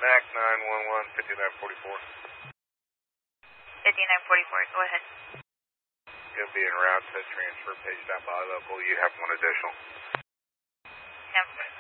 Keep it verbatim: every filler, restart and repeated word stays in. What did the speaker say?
N A C nine one one, fifty-nine forty-four. fifty-nine forty-four, go ahead. You'll be en route to transfer page down by local. You have one additional. ten